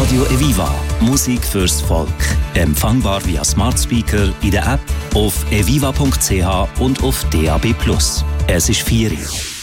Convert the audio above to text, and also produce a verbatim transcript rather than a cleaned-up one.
Radio Eviva. Musik fürs Volk. Empfangbar via Smart Speaker in der App, auf eviva punkt c h und auf D A B plus. Es ist vier Uhr.